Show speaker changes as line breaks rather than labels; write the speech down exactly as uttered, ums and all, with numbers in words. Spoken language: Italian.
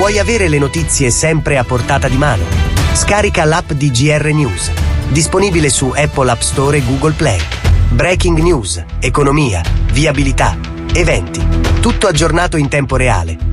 Vuoi avere le notizie sempre a portata di mano? Scarica l'app di G R News, disponibile su Apple App Store e Google Play. Breaking news, economia, viabilità, eventi, tutto aggiornato in tempo reale,